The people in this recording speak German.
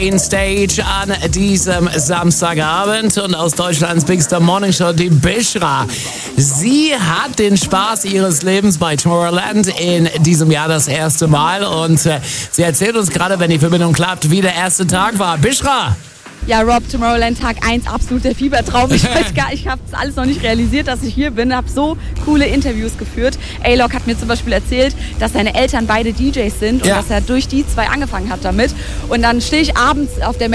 Mainstage an diesem Samstagabend und aus Deutschlands Big Star Morning Show die Bishra. Sie hat den Spaß ihres Lebens bei Tomorrowland in diesem Jahr das erste Mal und sie erzählt uns gerade, wenn die Verbindung klappt, wie der erste Tag war. Bishra! Ja, Rob, Tomorrowland Tag 1, absoluter Fiebertraum. Ich habe das alles noch nicht realisiert, dass ich hier bin. Habe so coole Interviews geführt. A-Lock hat mir zum Beispiel erzählt, dass seine Eltern beide DJs sind und dass er durch die zwei angefangen hat damit. Und dann stehe ich abends auf der